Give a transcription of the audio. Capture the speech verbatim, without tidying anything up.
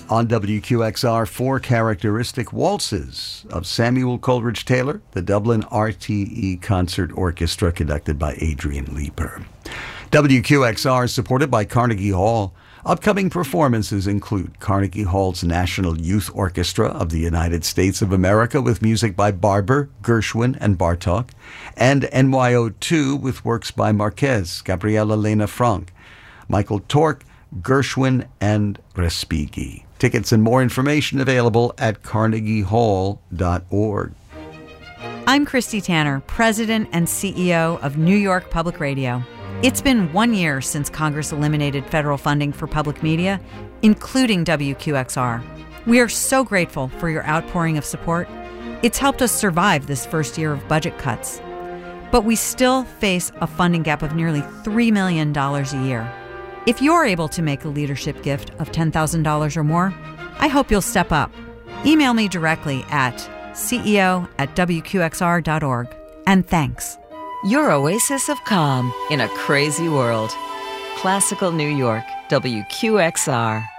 On W Q X R, four characteristic waltzes of Samuel Coleridge Taylor, the Dublin R T E Concert Orchestra, conducted by Adrian Leeper. W Q X R is supported by Carnegie Hall. Upcoming performances include Carnegie Hall's National Youth Orchestra of the United States of America with music by Barber, Gershwin, and Bartók, and N Y O two with works by Marquez, Gabriela Lena Frank, Michael Tork, Gershwin, and Respighi. Tickets and more information available at carnegie hall dot org. I'm Christy Tanner, President and C E O of New York Public Radio. It's been one year since Congress eliminated federal funding for public media, including W Q X R. We are so grateful for your outpouring of support. It's helped us survive this first year of budget cuts. But we still face a funding gap of nearly three million dollars a year. If you're able to make a leadership gift of ten thousand dollars or more, I hope you'll step up. Email me directly at C E O at W Q X R dot org. And thanks. Your oasis of calm in a crazy world. Classical New York, W Q X R.